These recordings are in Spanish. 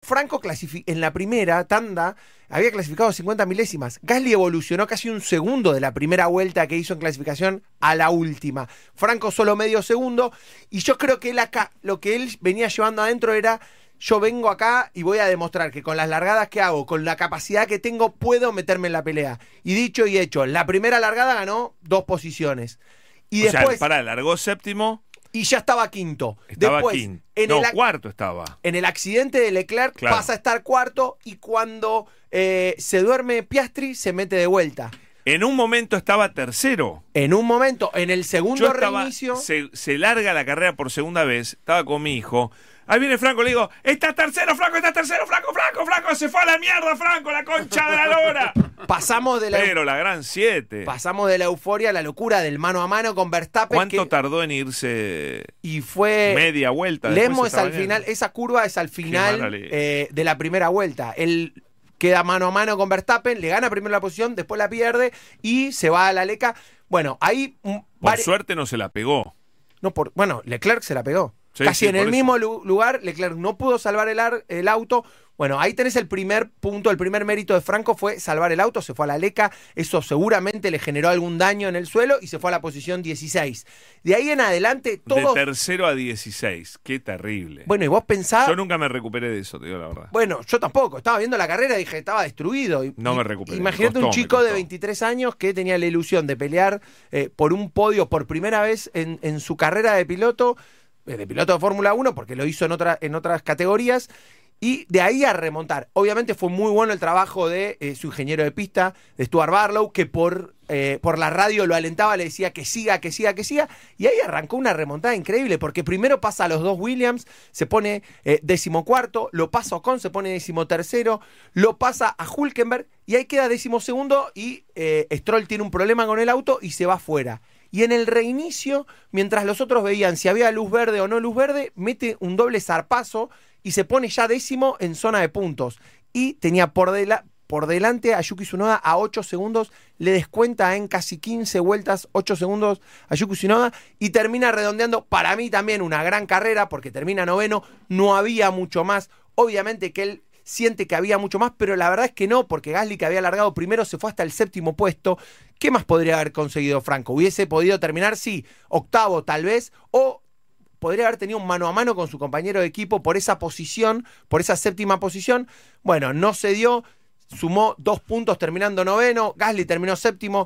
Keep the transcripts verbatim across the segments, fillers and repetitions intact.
Franco clasific- en la primera tanda había clasificado cincuenta milésimas. Gasly evolucionó casi un segundo de la primera vuelta que hizo en clasificación a la última. Franco solo medio segundo. Y yo creo que él acá, lo que él venía llevando adentro era: yo vengo acá y voy a demostrar que con las largadas que hago, con la capacidad que tengo, puedo meterme en la pelea. Y dicho y hecho, la primera largada ganó dos posiciones. Y o después, sea, pará, largó séptimo. Y ya estaba quinto. Estaba Después, quinto. En no, el, cuarto estaba. En el accidente de Leclerc claro. pasa a estar cuarto y cuando eh, se duerme Piastri se mete de vuelta. En un momento estaba tercero. En un momento, en el segundo Yo estaba, reinicio... Se, se larga la carrera por segunda vez. Estaba con mi hijo. Ahí viene Franco, le digo: está tercero, Franco, está tercero, Franco, Franco, Franco, se fue a la mierda, Franco, la concha de la lora. Pasamos de la, Pero la gran siete. Pasamos de la euforia a la locura del mano a mano con Verstappen. ¿Cuánto que, tardó en irse? Y fue... Media vuelta. Lemo es al final, esa curva es al final eh, de la primera vuelta. Él queda mano a mano con Verstappen, le gana primero la posición, después la pierde y se va a la leca. Bueno, ahí... Por vari... suerte no se la pegó. No, por Bueno, Leclerc se la pegó. Sí, Casi sí, en el eso. mismo lugar, Leclerc no pudo salvar el, ar, el auto. Bueno, ahí tenés el primer punto, el primer mérito de Franco fue salvar el auto, se fue a la leca, eso seguramente le generó algún daño en el suelo y se fue a la posición dieciséis. De ahí en adelante, todos... De tercero a dieciséis, qué terrible. Bueno, y vos pensás... Yo nunca me recuperé de eso, te digo la verdad. Bueno, yo tampoco, estaba viendo la carrera y dije, estaba destruido. Y, no me recuperé. Imagínate me costó, un chico de veintitrés años que tenía la ilusión de pelear eh, por un podio por primera vez en, en su carrera de piloto, de piloto de Fórmula uno, porque lo hizo en, otra, en otras categorías, y de ahí a remontar. Obviamente fue muy bueno el trabajo de eh, su ingeniero de pista, de Stuart Barlow, que por, eh, por la radio lo alentaba, le decía que siga, que siga, que siga, y ahí arrancó una remontada increíble, porque primero pasa a los dos Williams, se pone eh, decimocuarto, lo pasa a Ocon, se pone decimotercero, lo pasa a Hülkenberg, y ahí queda decimosegundo, y eh, Stroll tiene un problema con el auto y se va fuera. Y en el reinicio, mientras los otros veían si había luz verde o no luz verde, mete un doble zarpazo y se pone ya décimo en zona de puntos. Y tenía por, dela- por delante a Yuki Tsunoda a ocho segundos, le descuenta en casi quince vueltas, ocho segundos a Yuki Tsunoda y termina redondeando, para mí también una gran carrera, porque termina noveno, no había mucho más. Obviamente que él siente que había mucho más, pero la verdad es que no, porque Gasly, que había largado primero, se fue hasta el séptimo puesto. ¿Qué más podría haber conseguido Franco? ¿Hubiese podido terminar? Sí, octavo tal vez, o podría haber tenido un mano a mano con su compañero de equipo por esa posición, por esa séptima posición. Bueno, no se dio, sumó dos puntos terminando noveno, Gasly terminó séptimo.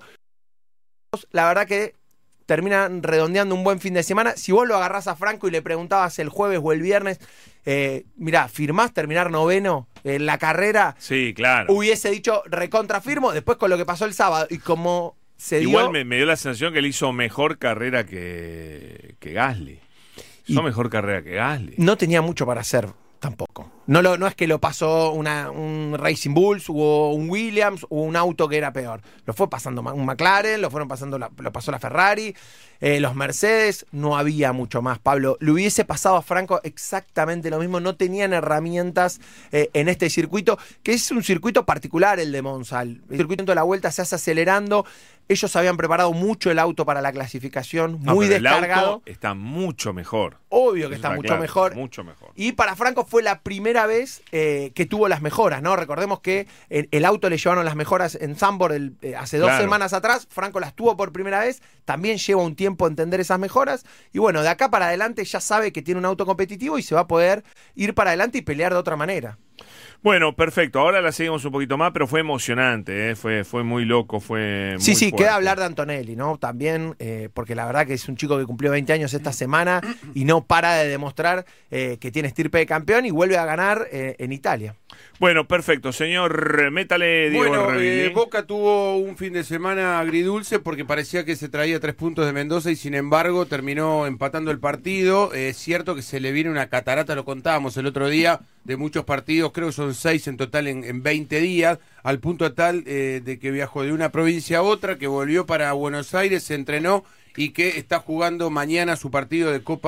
La verdad que terminan redondeando un buen fin de semana. Si vos lo agarrás a Franco y le preguntabas el jueves o el viernes, eh, mirá, ¿firmás terminar noveno en la carrera? Sí, claro. Hubiese dicho recontrafirmo. Después con lo que pasó el sábado y como se dio... Igual me, me dio la sensación que él hizo mejor carrera que, que Gasly. Hizo Y mejor carrera que Gasly. no tenía mucho para hacer tampoco. No, lo, no es que lo pasó una, un Racing Bulls o un Williams o un auto que era peor. Lo fue pasando un McLaren, lo fueron pasando la, lo pasó la Ferrari, eh, los Mercedes, no había mucho más, Pablo. Le hubiese pasado a Franco exactamente lo mismo, no tenían herramientas eh, en este circuito, que es un circuito particular el de Monza. El circuito de la vuelta se hace acelerando. Ellos habían preparado mucho el auto para la clasificación, No, muy pero descargado. el auto está mucho mejor. Obvio que Eso está mucho claro, mejor. Mucho mejor. Y para Franco fue la primera vez eh, que tuvo las mejoras, ¿no? Recordemos que el, el auto le llevaron las mejoras en Zandvoort el, eh, hace dos Claro. semanas atrás. Franco las tuvo por primera vez. También lleva un tiempo entender esas mejoras. Y bueno, de acá para adelante ya sabe que tiene un auto competitivo y se va a poder ir para adelante y pelear de otra manera. Bueno, perfecto. Ahora la seguimos un poquito más, pero fue emocionante, ¿eh? Fue, fue muy loco, fue Sí, muy sí, fuerte. queda hablar de Antonelli, ¿no? También, eh, porque la verdad que es un chico que cumplió veinte años esta semana y no para de demostrar eh, que tiene estirpe de campeón y vuelve a ganar eh, en Italia. Bueno, perfecto. Señor, métale, Diego Bueno, Revilí. eh, Boca tuvo un fin de semana agridulce porque parecía que se traía tres puntos de Mendoza y sin embargo terminó empatando el partido. Eh, es cierto que se le viene una catarata, lo contábamos el otro día, de muchos partidos, creo que son seis en total en, en veinte días, al punto tal eh, de que viajó de una provincia a otra, que volvió para Buenos Aires, se entrenó y que está jugando mañana su partido de Copa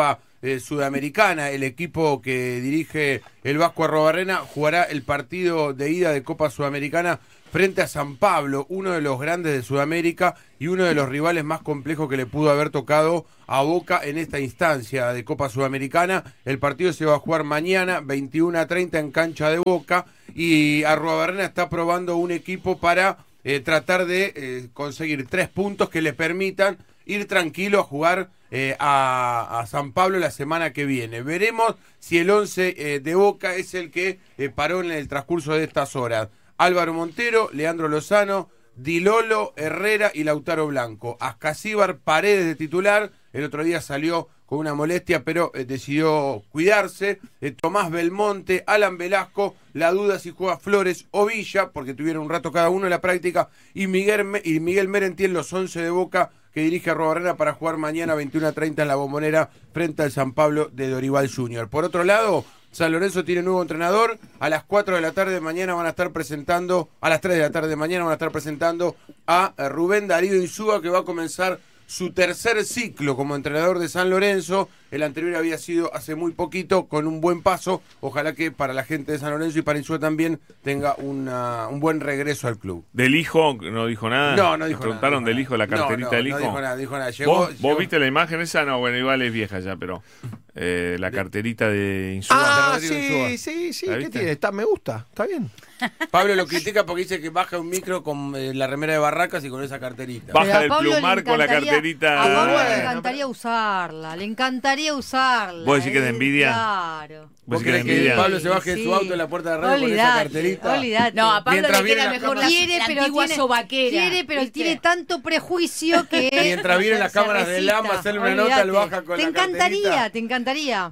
eh, Sudamericana. El equipo que dirige el Vasco Arruabarrena jugará el partido de ida de Copa Sudamericana frente a San Pablo, uno de los grandes de Sudamérica y uno de los rivales más complejos que le pudo haber tocado a Boca en esta instancia de Copa Sudamericana. El partido se va a jugar mañana, veintiuno a treinta, en cancha de Boca, y Arruabarrena está probando un equipo para eh, tratar de eh, conseguir tres puntos que le permitan ir tranquilo a jugar eh, a, a San Pablo la semana que viene. Veremos si el once eh, de Boca es el que eh, paró en el transcurso de estas horas. Álvaro Montero, Leandro Lozano, Di Lolo, Herrera y Lautaro Blanco. Ascasíbar, Paredes de titular, el otro día salió con una molestia, pero eh, decidió cuidarse. Eh, Tomás Belmonte, Alan Velasco, la duda si juega Flores o Villa, porque tuvieron un rato cada uno en la práctica, y Miguel, Me y Miguel Merentiel, los once de Boca, que dirige a Arruabarrena para jugar mañana veintiuno a treinta en la Bombonera frente al San Pablo de Dorival junior Por otro lado, San Lorenzo tiene nuevo entrenador. A las cuatro de la tarde de mañana van a estar presentando, a las tres de la tarde de mañana van a estar presentando a Rubén Darío Insúa, que va a comenzar su tercer ciclo como entrenador de San Lorenzo. El anterior había sido hace muy poquito, con un buen paso. Ojalá que para la gente de San Lorenzo y para Insúa también tenga una, un buen regreso al club. ¿Del hijo no dijo nada? No, no dijo ¿Me preguntaron nada. del hijo, la carterita no, no, del hijo? No dijo nada, dijo nada. Llegó, ¿Vos, llegó... ¿Vos viste la imagen esa? No, bueno, igual es vieja ya, pero eh, la carterita de Insúa. Ah, de Rodrigo Insúa. sí, sí, sí. ¿La ¿Qué viste? tiene? Está, me gusta, está bien. Pablo lo critica porque dice que baja un micro con eh, la remera de Barracas y con esa carterita. Baja Pero a del Pablo le plumar con la encantaría- carterita. A Pablo le Bueno, encantaría usarla, le encantaría usarla. ¿Vos decís que es de eh, envidia? Claro. ¿Vos ¿Vos querés querés que envidia? Pablo se baje de su Sí. auto en la puerta de radio con esa Olvidate, carterita? olvidate. No, a Pablo Mientras le viene queda la mejor la, cámara- quiere, la pero antigua tiene, sobaquera. quiere, pero ¿viste? tiene tanto prejuicio que Mientras vienen las se cámaras del resista. A M A a hacerle una nota, él baja con Te la encantaría, carterita. te encantaría.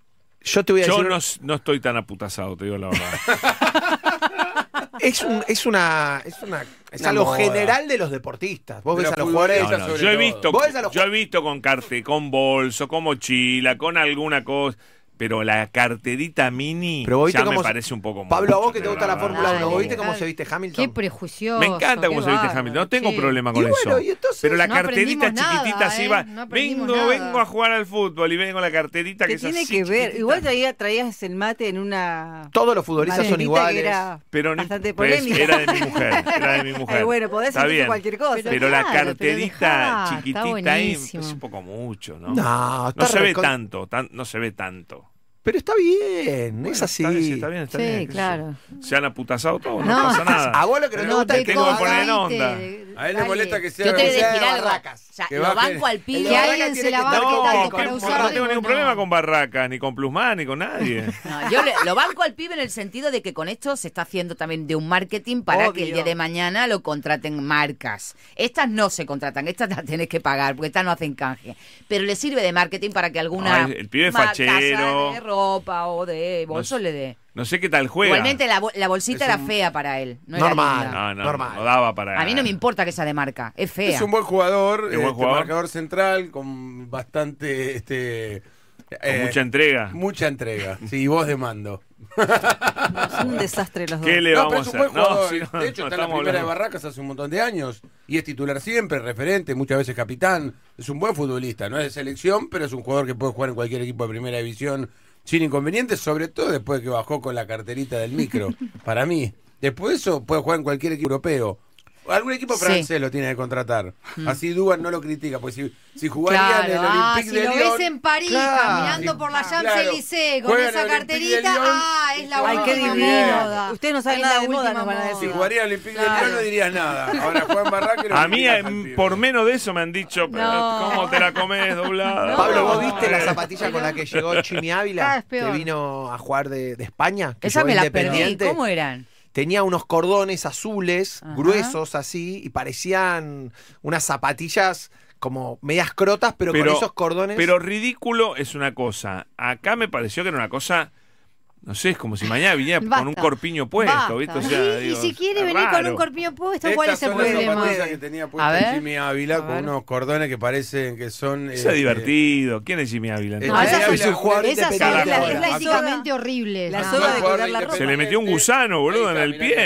Yo te voy a Yo decir. no, no estoy tan aputazado, te digo la verdad. Es, un, es una. Es, una, es Una algo moda. general de los deportistas. Vos De ves los a los jugadores. No, futbolistas. no, sobre yo he todo. visto, Vos ves a los yo he visto con carte, con bolso, con mochila, con alguna cosa, pero la carterita mini Pero vos viste ya me cómo se- parece un poco Pablo, mucho, a vos que te digo gusta la verdad. Fórmula uno, ¿vos Dale. viste cómo se viste Hamilton? Qué prejuicioso. Me encanta cómo qué se viste bárbaro, Hamilton, no tengo sí. problema con Y bueno, eso. y entonces- pero la No carterita aprendimos nada, chiquitita así ¿eh? va. No aprendimos vengo, nada. vengo a jugar al fútbol y vengo la carterita que ¿Qué es tiene así que ver? chiquitita. Igual traía, traías el mate en una... Todos los futbolistas son maletita iguales. que era Pero ni- bastante pues, polémica. era de mi mujer, era de mi mujer. Eh, bueno, podés Está sentirse bien. cualquier cosa. Pero, Pero la claro, pero carterita dejá, está chiquitita ahí buenísimo. es un poco mucho, ¿no? No, está No se ve recon- tanto, tan- no se ve tanto. Pero está bien, Bueno, es así. Está bien, sí, está bien, está Sí, bien, qué sé claro. yo. Se han aputazado todos, no, No, pasa nada. A vos lo que no, te No, gusta te es que tengo que lo poner en hagan- onda. A él le molesta que sea Yo te voy a sea decir de algo. Barracas. O sea, Que lo baje- banco al el pibe. de Que Barracas alguien tiene se la que- banque No, tanto que- para no usarlo. tengo ningún no. problema con Barraca, ni con Plusman, ni con nadie. No, yo le- lo banco al pibe en el sentido de que con esto se está haciendo también de un marketing para que el Obvio. día de mañana lo contraten marcas. Estas no se contratan, estas las tenés que pagar porque estas no hacen canje. Pero le sirve de marketing para que alguna No, el- el pibe es ma- fachero. casa de ropa o de bolso No le dé. No sé qué tal juega. Igualmente la, bo- la bolsita Es era un- fea para él. No era Normal. linda. No, no, Normal. no daba para. A mí no me importa que sea de marca, es fea. Es un buen jugador, Es buen este, jugador. marcador central, con bastante... este Con eh, mucha entrega. Mucha entrega, sí, y voz de mando. Son un desastre los dos. ¿Qué le No, vamos pero a es un hacer? buen jugador. sí, no, de hecho, no, está en la estamos primera de hablando. Barracas hace un montón de años y es titular siempre, referente, muchas veces capitán. Es un buen futbolista, no es de selección, pero es un jugador que puede jugar en cualquier equipo de primera división sin inconvenientes, sobre todo después de que bajó con la carterita del micro. Para mí, después de eso puede jugar en cualquier equipo europeo. Algún equipo Sí. francés lo tiene que contratar. Así Dugan no lo critica, pues si, si jugaría Claro, en el ah, Olympique si de lo Lyon... ves en París Claro. caminando Sí. por la Ah, Champs-Élysées con Juega en esa el Olympique de carterita, Lyon ah, y es se la va Ay, qué última divino. moda. Ustedes no saben Es nada la de moda, última nos van a moda. decir. Si jugaría en el Olympique Claro. de Lyon no dirías nada. Ahora Juan Barraca no A mí, criticas eh, al pibe. por menos de eso me han dicho, pero No. ¿cómo te la comes doblada? No. Pablo, ¿vos viste la Eh, zapatilla con la que llegó Chimi Cada Ávila? vez peor. Que vino a jugar de, de España. Que Esa llegó me la perdí. Independiente. ¿Cómo eran? Tenía unos cordones azules, Ajá. gruesos así, y parecían unas zapatillas como medias crotas, pero, Pero- con esos cordones. Pero ridículo es una cosa. Acá me pareció que era una cosa. No sé, es como si mañana viniera con Basta. un corpiño puesto, Basta. ¿viste? O Sí, sea, y digo, si quiere es venir con raro. un corpiño puesto, ¿cuál Estas es el son las problema? zapatillas que tenía A puesta ver. Jimmy Ávila A con ver. unos cordones que parecen que son... Eso este, es divertido. ¿Quién es Jimmy Ávila? Eh, No, Jimmy esas son Ávila es un jugador Esas son independiente las- ahora. es la éticamente horrible. La nada soga más. de colgar la ropa. Se le metió un gusano, boludo, en Ahí el está, mirá qué pie. grande.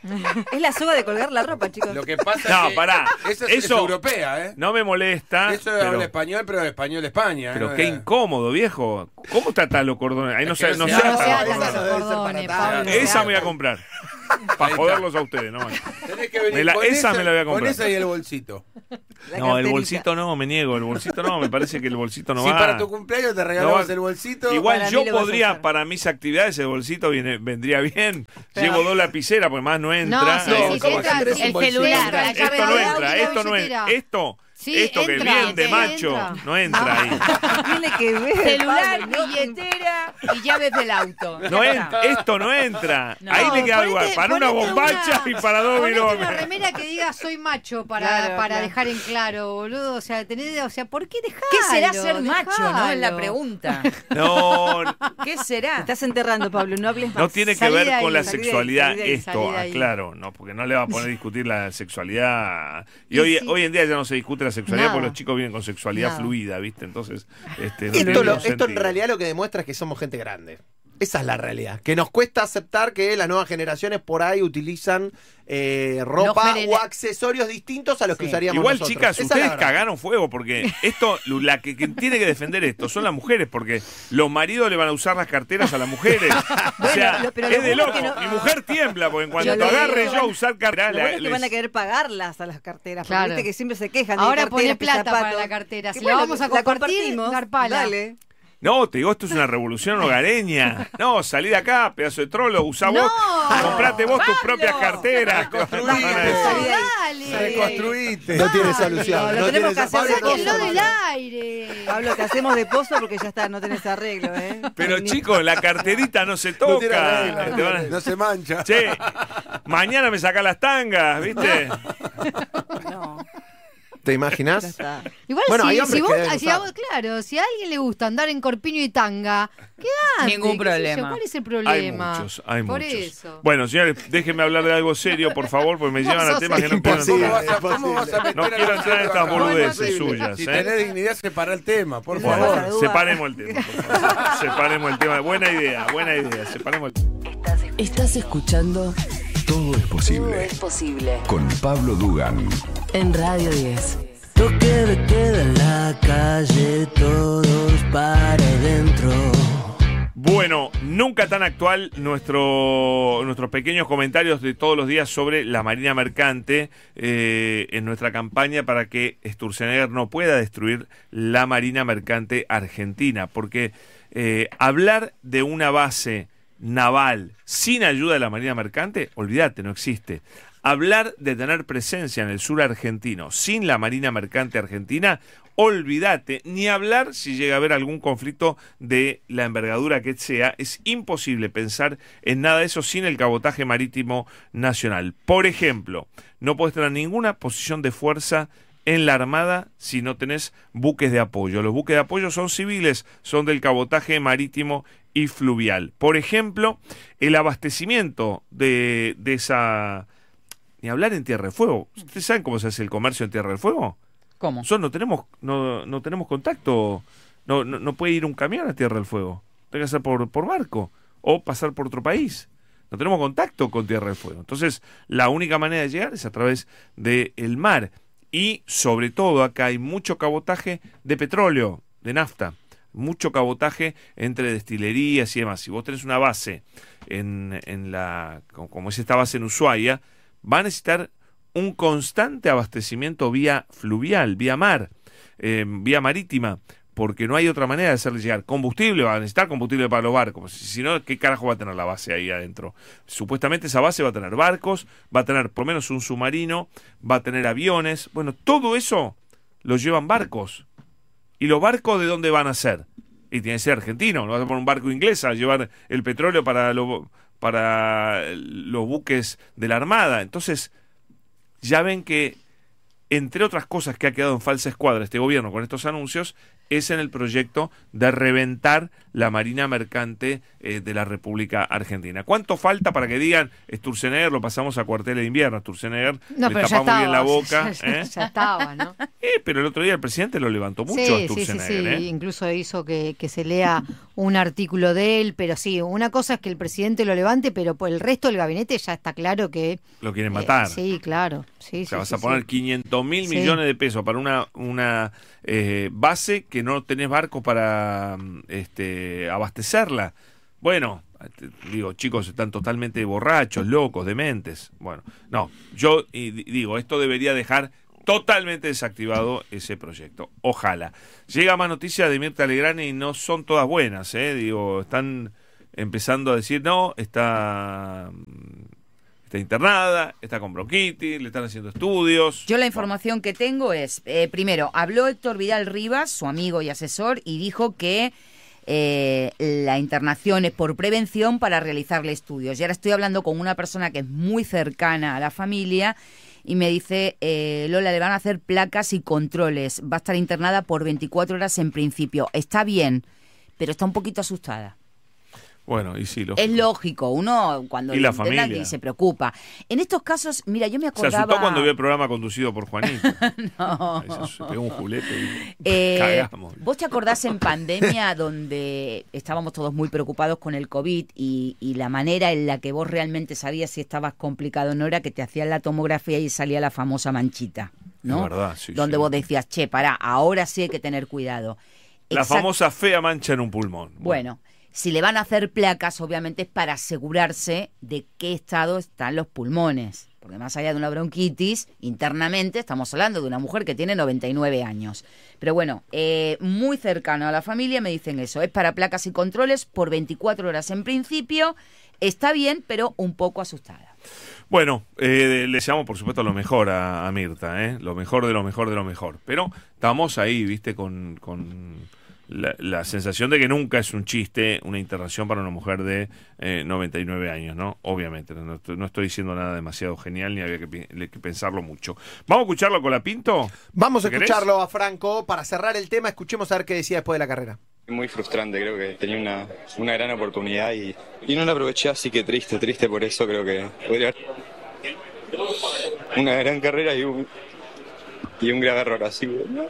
Es la soga de colgar la ropa, chicos. Lo que pasa No, es que pará. esa es, Eso- es europea, ¿eh? No me molesta. Eso pero, habla español, pero español de España. pero ¿eh? qué incómodo, viejo. ¿Cómo tratás los cordones? Ahí no Es que se, no no se se ata No atan se los atan cordones. los debe ser para cordones, atar. Pablo. Esa me voy a comprar. Para joderlos a ustedes, no. Tenés que venir Me la- con esa me la voy a Con comprar. esa y el bolsito. La No, el carterita. bolsito no, me niego. El bolsito no, me parece que el bolsito no si va. para tu cumpleaños te regalamos No va- el bolsito. Igual Para yo mí lo vas a podría, usar. para mis actividades, el bolsito viene, vendría bien. Pero- Llevo dos lapiceras, pues más no entra. No, sí, No, sí, ¿cómo entra, que tenés sí, un el bolsito? celular, entra, la el Esto no cargador entra, y la esto no billetera. entra. Esto, Sí, esto que entra, bien de sí, macho, entra. no entra ahí. Tiene que ver. Celular, Pablo, ¿no? billetera y llaves del auto. No Ya en- está. esto no entra. No. Ahí le queda Ponete- lugar para una ponete bombacha una- y para dos Ponete una bilones. remera que diga soy macho para, Claro, para claro. dejar en claro, boludo. O sea, tenés, o sea, ¿por qué dejarlo? ¿Qué será ser macho, no? Es la Dejalo. pregunta. No, ¿Qué Te será? estás enterrando, Pablo, no hables más. no tiene que Salí de ver con ahí, la salí de ahí, sexualidad salí de ahí, esto, salí de ahí. aclaro, no, porque no le va a poner a discutir la sexualidad. Y Y hoy, sí. hoy en día ya no se discute la sexualidad Nada. porque los chicos vienen con sexualidad Nada. fluida, ¿viste? Entonces, este, no Esto, tiene lo- ningún esto en sentido. realidad lo que demuestra es que somos gente grande. Esa es la realidad. Que nos cuesta aceptar que las nuevas generaciones por ahí utilizan eh, ropa genera- o accesorios distintos a los que Sí. usaríamos Igual, nosotros. chicas, Esa es ustedes la verdad. cagaron fuego porque esto, la que, que tiene que defender esto son las mujeres, porque los maridos le van a usar las carteras a las mujeres. O sea, Bueno, lo- pero lo es de bueno loco. es que no- Mi mujer tiembla porque en cuanto Yo le- agarre lo yo a van- usar carteras, Lo bueno es que les- van a querer pagarlas a las carteras. Porque Claro. viste que siempre se quejan. de Ahora carteras, poné que plata para zapatos. la cartera. Que Si la bueno, vamos a la compartir, compartimos, garpala. Dale. No, te digo, esto es una revolución hogareña. No, salí de acá, pedazo de trolo, usá vos, No. comprate vos tus Pablo. propias carteras. Reconstruite. Van a decir. Salí de ahí. Dale. Reconstruite. No tiene Dale. solución. No, lo no tenemos tiene que hacer Pablo, de no Sáquenlo pozo. tiene del solución. aire. Pablo, te hacemos de pozo porque ya está, no tenés arreglo, ¿eh? Pero Ni- chicos, la carterita no se No tiene toca. arreglo. Te van a- No se mancha. Che, mañana me saca las tangas, ¿viste? No, ¿Te ya imaginás? está. Igual Bueno, hay si, hombres si que vos, deben si a usar. vos- claro, si a alguien le gusta andar en corpiño y tanga, quedate. Ningún qué sé yo, problema. ¿Cuál es el Hay problema? muchos, hay Por muchos. eso. Bueno, señores, déjenme hablar de algo serio, por favor, porque me Vos llevan a sos temas que no imposible. entiendo. ¿Cómo vas a, Imposible. cómo vas a meter No a quiero nosotros entrar en estas acá? boludeces Imposible. suyas, Si ¿eh? tenés dignidad, separa el tema, por Bueno, favor. Bueno, Separemos el tema, por favor. Separemos el tema. Buena idea, buena idea. Separemos el tema. Estás escuchando Todo es Todo posible es posible con Pablo Dugan. en Radio diez. Toque de queda en la calle, todos para adentro. Bueno, nunca tan actual nuestro, nuestros pequeños comentarios de todos los días sobre la Marina Mercante eh, en nuestra campaña para que Sturzenegger no pueda destruir la Marina Mercante Argentina, porque eh, hablar de una base naval sin ayuda de la Marina Mercante, olvídate, no existe. Hablar de tener presencia en el sur argentino sin la Marina Mercante Argentina, olvídate, ni hablar si llega a haber algún conflicto de la envergadura que sea, es imposible pensar en nada de eso sin el cabotaje marítimo nacional. Por ejemplo, no podés tener ninguna posición de fuerza en la Armada si no tenés buques de apoyo. Los buques de apoyo son civiles, son del cabotaje marítimo y fluvial. Por ejemplo, el abastecimiento de, de esa... Ni hablar en Tierra del Fuego. ¿Ustedes saben cómo se hace el comercio en Tierra del Fuego? ¿Cómo? Nosotros no tenemos, no, no tenemos contacto. No, no, no puede ir un camión a Tierra del Fuego. Tiene que ser por, por barco o pasar por otro país. No tenemos contacto con Tierra del Fuego. Entonces, la única manera de llegar es a través del mar. Y, sobre todo, acá hay mucho cabotaje de petróleo, de nafta. Mucho cabotaje entre destilerías y demás. Si vos tenés una base en, en la, como es esta base en Ushuaia, va a necesitar un constante abastecimiento vía fluvial, vía mar, eh, vía marítima, porque no hay otra manera de hacerle llegar combustible, va a necesitar combustible para los barcos, si, si no, ¿qué carajo va a tener la base ahí adentro? Supuestamente esa base va a tener barcos, va a tener por lo menos un submarino, va a tener aviones, bueno, todo eso lo llevan barcos. ¿Y los barcos de dónde van a ser? Y tiene que ser argentino, no vas a poner un barco inglés a llevar el petróleo para, lo, para los buques de la Armada. Entonces, ya ven que, entre otras cosas que ha quedado en falsa escuadra este gobierno con estos anuncios, es en el proyecto de reventar la marina mercante eh, de la República Argentina. ¿Cuánto falta para que digan Sturzenegger lo pasamos a cuartel de invierno? Sturzenegger No, le pero ya tapamos bien la estaba, boca. ya, ¿eh? ya estaba, ¿no? Eh, pero el otro día el presidente lo levantó mucho a Sí, sí, sí, Sturzenegger. sí. ¿eh? Incluso hizo que, que se lea un artículo de él, pero sí, una cosa es que el presidente lo levante, pero por el resto del gabinete ya está claro que... Lo quieren eh, matar. sí, claro. Sí, O sea, sí, vas sí, a poner sí. quinientos mil Sí. millones de pesos para una, una eh, base que no tenés barcos para mm, este, abastecerla. Bueno, te- digo, chicos, están totalmente borrachos, locos, dementes. Bueno, no, yo y di- digo, esto debería dejar totalmente desactivado ese proyecto. Ojalá. Llega más noticias de Mirta Legrand y no son todas buenas, ¿eh? Digo, están empezando a decir, no, está... mm, Está internada, está con bronquitis, le están haciendo estudios. Yo la información que tengo es, eh, primero, habló Héctor Vidal Rivas, su amigo y asesor, y dijo que eh, la internación es por prevención para realizarle estudios. Y ahora estoy hablando con una persona que es muy cercana a la familia y me dice, eh, Lola, le van a hacer placas y controles. Va a estar internada por veinticuatro horas en principio. Está bien, pero está un poquito asustada. Bueno, y sí, lo Es lógico, uno cuando Y la le internan familia. y se preocupa. En estos casos, mira, yo me Se acordaba... asustó cuando vio el programa conducido por Juanito. No. Ahí se, se pegó un julete y dijo, Eh, cagamos. ¿Vos te acordás en pandemia donde estábamos todos muy preocupados con el COVID y, y la manera en la que vos realmente sabías si estabas complicado o no era que te hacían la tomografía y salía la famosa manchita, ¿no? Es verdad, sí, Donde sí. vos decías, che, pará, ahora sí hay que tener cuidado. La Exact- famosa fea mancha en un pulmón. Bueno, si le van a hacer placas, obviamente es para asegurarse de qué estado están los pulmones. Porque más allá de una bronquitis, internamente estamos hablando de una mujer que tiene noventa y nueve años. Pero bueno, eh, muy cercano a la familia me dicen eso. Es para placas y controles por veinticuatro horas en principio. Está bien, pero un poco asustada. Bueno, eh, le deseamos por supuesto lo mejor a, a Mirta, ¿eh? Lo mejor de lo mejor de lo mejor. Pero estamos ahí, viste, con... con La, la sensación de que nunca es un chiste una internación para una mujer de eh, noventa y nueve años, ¿no? Obviamente, no estoy, no estoy diciendo nada demasiado genial ni había que, pi- que pensarlo mucho. ¿Vamos a escucharlo con la Pinto? Vamos a ¿Querés? escucharlo a Franco para cerrar el tema. Escuchemos a ver qué decía después de la carrera. Muy frustrante, creo que tenía una, una gran oportunidad y, y no la aproveché, así que triste, triste por eso. Creo que podría haber una gran carrera y un, y un grave error, así que no.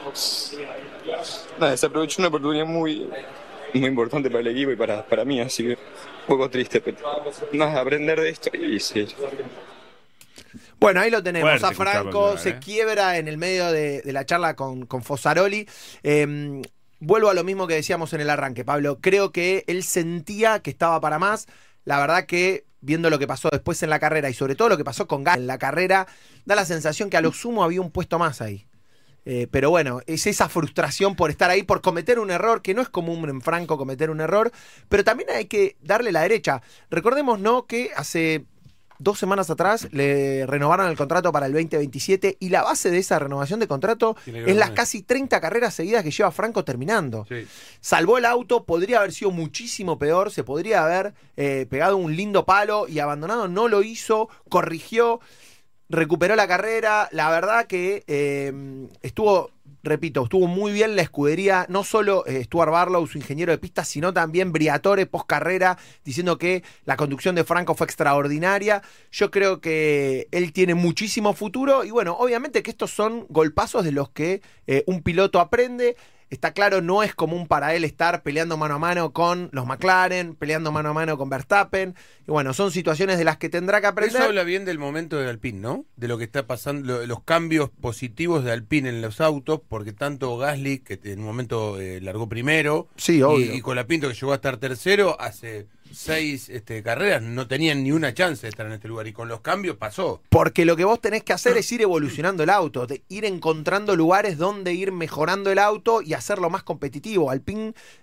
Nada, se aprovechó una oportunidad muy, muy importante para el equipo y para, para mí, así que un poco triste, pero nada, aprender de esto y seguir. Bueno, ahí lo tenemos. Fuerte A escucharlo Franco llorar, se ¿eh? quiebra en el medio de, de la charla con, con Fossaroli. Eh, vuelvo a lo mismo que decíamos en el arranque, Pablo. Creo que él sentía que estaba para más. La verdad que, viendo lo que pasó después en la carrera y sobre todo lo que pasó con Gal en la carrera, da la sensación que a lo sumo había un puesto más ahí. Eh, pero bueno, es esa frustración por estar ahí, por cometer un error, que no es común en Franco cometer un error, pero también hay que darle la derecha. Recordemos, ¿no?, que hace dos semanas atrás le renovaron el contrato para el veinte veintisiete y la base de esa renovación de contrato Tiene que ver es las con casi treinta carreras seguidas que lleva Franco terminando. Sí. Salvó el auto, podría haber sido muchísimo peor, se podría haber eh, pegado un lindo palo y abandonado, no lo hizo, corrigió, recuperó la carrera. La verdad que eh, estuvo, repito, estuvo muy bien la escudería, no solo eh, Stuart Barlow, su ingeniero de pistas, sino también Briatore post carrera, diciendo que la conducción de Franco fue extraordinaria. Yo creo que él tiene muchísimo futuro y bueno, obviamente que estos son golpazos de los que eh, un piloto aprende. Está claro, no es común para él estar peleando mano a mano con los McLaren, peleando mano a mano con Verstappen. Y bueno, son situaciones de las que tendrá que aprender. Eso habla bien del momento de Alpine, ¿no? De lo que está pasando, lo- los cambios positivos de Alpine en los autos, porque tanto Gasly, que en un momento eh, largó primero, Sí, y, obvio. y Colapinto, que llegó a estar tercero, hace seis este, carreras, no tenían ni una chance de estar en este lugar. Y con los cambios pasó. Porque lo que vos tenés que hacer es ir evolucionando el auto, de ir encontrando lugares donde ir mejorando el auto y hacerlo más competitivo. Alpine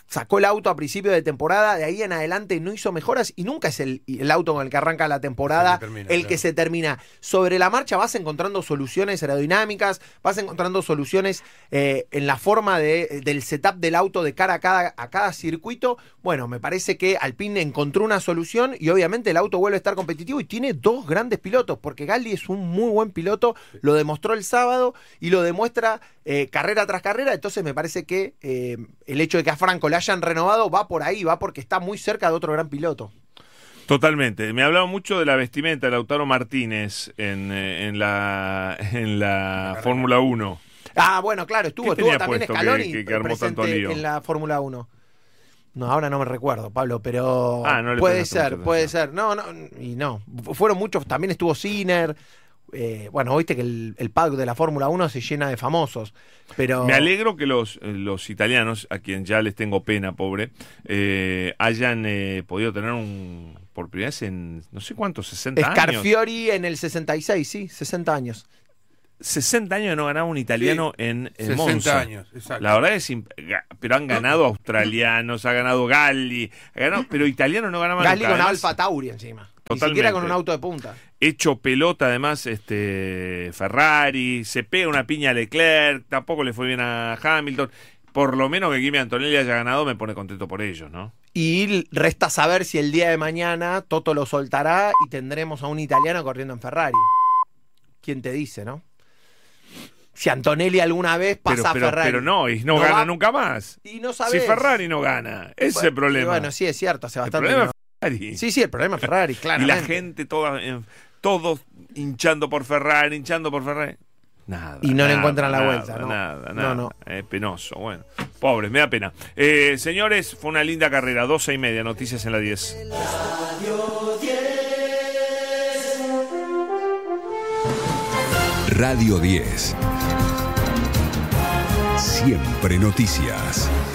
sacó el auto a principio de temporada, de ahí en adelante no hizo mejoras y nunca es el, el auto con el que arranca la temporada Se termina, el claro. que se termina. Sobre la marcha vas encontrando soluciones aerodinámicas, vas encontrando soluciones eh, en la forma de, del setup del auto de cara a cada, a cada circuito. Bueno, me parece que Alpine encontró una solución y obviamente el auto vuelve a estar competitivo y tiene dos grandes pilotos, porque Galli es un muy buen piloto, lo demostró el sábado y lo demuestra eh, carrera tras carrera. Entonces me parece que eh, el hecho de que a Franco le hayan renovado va por ahí, va porque está muy cerca de otro gran piloto. Totalmente. Me ha hablado mucho de la vestimenta de Lautaro Martínez en, eh, en la, en la Fórmula uno. Ah, bueno, claro, estuvo, ¿Qué estuvo tenía también puesto Scaloni que- que- que armó tanto presente lío? en la Fórmula uno. No, ahora no me recuerdo, Pablo, pero Ah, no le puede prestaste ser, mucha puede atención. ser. No, no, y no. Fueron muchos, también estuvo Sinner. Eh, bueno, viste que el, el paddock de la Fórmula uno se llena de famosos, pero... Me alegro que los, eh, los italianos, a quien ya les tengo pena, pobre, eh, hayan eh, podido tener un, por primera vez en, no sé cuántos, sesenta años. Scarfiori en el sesenta y seis, sí, sesenta años. sesenta años que no ganaba un italiano Sí, en, en sesenta Monza. años, exacto. La verdad es, imp- ga- pero han ganado australianos, ha ganado Galli, ha ganado, pero italiano no ganaba Gasly nunca. con Además, Alfa Tauri encima. Ni Totalmente. siquiera con un auto de punta. hecho pelota además este Ferrari, se pega una piña a Leclerc, tampoco le fue bien a Hamilton. Por lo menos que Kimi Antonelli haya ganado me pone contento por ellos, ¿no? Y resta saber si el día de mañana Toto lo soltará y tendremos a un italiano corriendo en Ferrari. ¿Quién te dice, no? Si Antonelli alguna vez pasa Pero, pero, a Ferrari. pero no, y no, No gana va- nunca más. Y no sabes. Si Ferrari no gana, ese es el Bueno, problema. Bueno, sí, es cierto, hace el bastante. problema que es Ferrari. no- Sí, sí, el problema es Ferrari, Y claramente. la gente toda, eh, todos hinchando por Ferrari, hinchando por Ferrari. Nada. Y no le nada, encuentran la nada, vuelta, ¿no? Nada, No, nada. no. Es penoso, bueno. Pobres, me da pena. Eh, señores, fue una linda carrera, doce y media, noticias en la diez. Radio diez. Siempre noticias.